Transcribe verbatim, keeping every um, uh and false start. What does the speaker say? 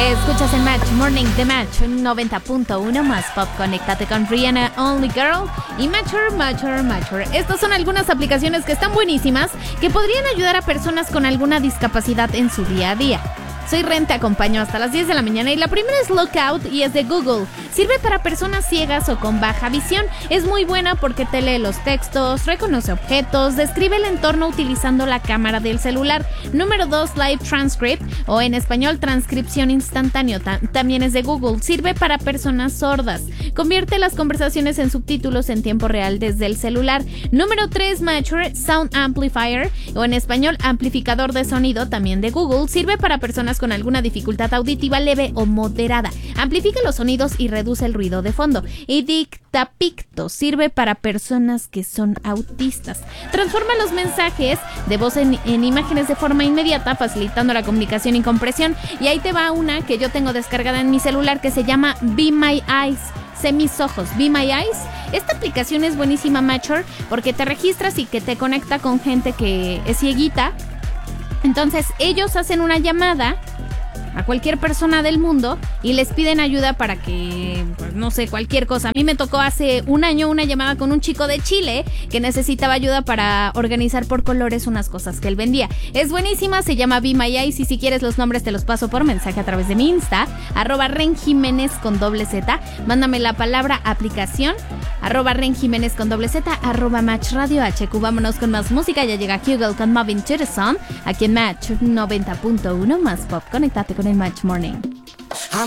Escuchas el Match Morning de Match noventa punto uno más pop. Conéctate con Rihanna, Only Girl y Matcher, Matcher, Matcher. Estas son algunas aplicaciones que están buenísimas, que podrían ayudar a personas con alguna discapacidad en su día a día. Soy Ren, te acompaño hasta las diez de la mañana y la primera es Lookout y es de Google. Sirve para personas ciegas o con baja visión. Es muy buena porque te lee los textos, reconoce objetos, describe el entorno utilizando la cámara del celular. Número dos, Live Transcript o en español transcripción instantáneo. Ta- también es de Google. Sirve para personas sordas. Convierte las conversaciones en subtítulos en tiempo real desde el celular. Número tres, Mature Sound Amplifier o en español amplificador de sonido, también de Google. Sirve para personas con alguna dificultad auditiva leve o moderada. Amplifica los sonidos y reduce el ruido de fondo. Y Dictapicto sirve para personas que son autistas. Transforma los mensajes de voz en, en imágenes de forma inmediata, facilitando la comunicación y compresión. Y ahí te va una que yo tengo descargada en mi celular que se llama Be My Eyes. Sé mis ojos, Be My Eyes. Esta aplicación es buenísima, Matcher, porque te registras y que te conecta con gente que es cieguita. Entonces ellos hacen una llamada a cualquier persona del mundo y les piden ayuda para que, pues, no sé, cualquier cosa. A mí me tocó hace un año una llamada con un chico de Chile que necesitaba ayuda para organizar por colores unas cosas que él vendía. Es buenísima, se llama Be My Eyes y si quieres los nombres te los paso por mensaje a través de mi Insta, arroba Ren Jiménez con doble Z. Mándame la palabra aplicación, arroba Ren Jiménez con doble Z, arroba Match Radio H Q. Vámonos con más música, ya llega Hugel con Moving to the Sun, aquí en Match noventa punto uno más pop. Conéctate con el Match Morning.